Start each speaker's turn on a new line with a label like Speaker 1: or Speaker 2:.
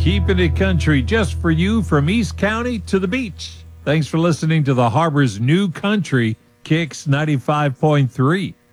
Speaker 1: Keeping it country just for you from East County to the beach. Thanks for listening to the Harbor's new country, Kicks 95.3.